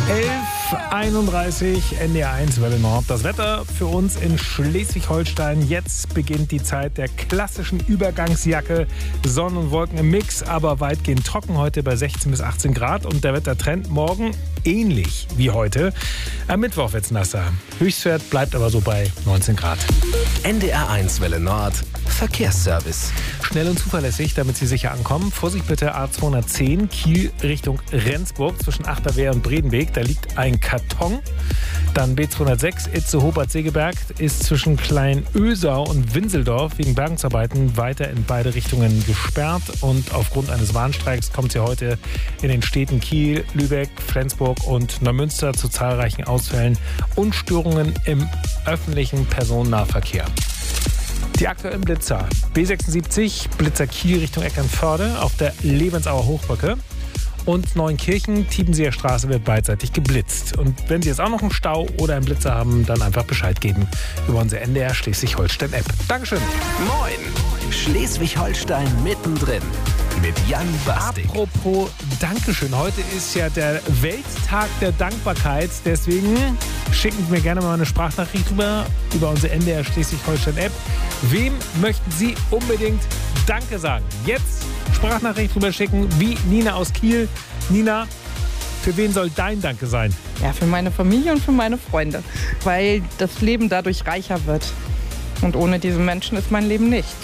11:31 NDR1 Welle Nord. Das Wetter für uns in Schleswig-Holstein. Jetzt beginnt die Zeit der klassischen Übergangsjacke. Sonne und Wolken im Mix, aber weitgehend trocken. Heute bei 16 bis 18 Grad. Und der Wettertrend morgen ähnlich wie heute. Am Mittwoch wird's nasser. Höchstwert bleibt aber so bei 19 Grad. NDR1 Welle Nord. Verkehrsservice. Schnell und zuverlässig, damit Sie sicher ankommen. Vorsicht bitte A210 Kiel Richtung Rendsburg zwischen Achterwehr und Bredenweg. Da liegt ein Karton. Dann B206 Itzehoe-Bad Segeberg ist zwischen Kleinösau und Winseldorf wegen Bergungsarbeiten weiter in beide Richtungen gesperrt. Und aufgrund eines Warnstreiks kommt es ja heute in den Städten Kiel, Lübeck, Flensburg und Neumünster zu zahlreichen Ausfällen und Störungen im öffentlichen Personennahverkehr. Die aktuellen Blitzer. B76, Blitzer Kiel Richtung Eckernförde auf der Lebensauer Hochbrücke. Und Neunkirchen, Tiebenseer Straße wird beidseitig geblitzt. Und wenn Sie jetzt auch noch einen Stau oder einen Blitzer haben, dann einfach Bescheid geben über unsere NDR Schleswig-Holstein-App. Dankeschön. Moin! Schleswig-Holstein mittendrin. Mit Jan Bastik. Apropos Dankeschön. Heute ist ja der Welttag der Dankbarkeit. Deswegen schicken Sie mir gerne mal eine Sprachnachricht über unsere NDR Schleswig-Holstein-App. Wem möchten Sie unbedingt Danke sagen? Jetzt Sprachnachricht drüber schicken, wie Nina aus Kiel. Nina, für wen soll dein Danke sein? Ja, für meine Familie und für meine Freunde. Weil das Leben dadurch reicher wird. Und ohne diese Menschen ist mein Leben nichts.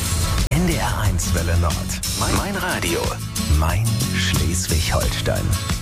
NDR1 Welle Nord. Mein Radio. Mein Schleswig-Holstein.